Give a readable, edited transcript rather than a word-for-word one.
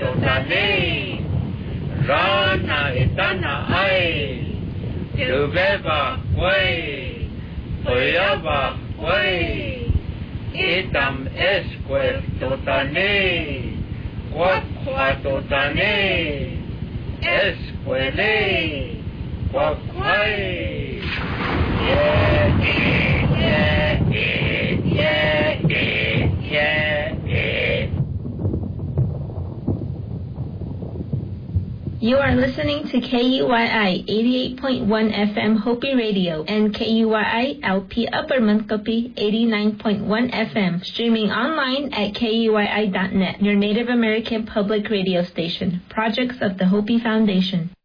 totani Rana itana ai Tuveva quay Oyava quay Itam esque totani Quaqua totani Esquele Quaqquay You are listening to KUYI 88.1 FM Hopi Radio and KUYI LP Upper Mankopi 89.1 FM, streaming online at KUYI.net, your Native American public radio station. Projects of the Hopi Foundation.